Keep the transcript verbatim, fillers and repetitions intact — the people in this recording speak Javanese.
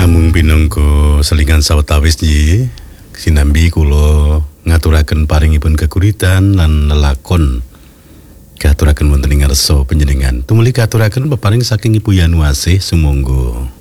Namung pinangka selingan sawetawis nggih, sinambi kula ngaturaken paringipun kekuritan lan lelakon katuraken wonten ing ngarsa panjenengan. Tumuli katuraken peparing saking Ibu Yanuasih sumangga.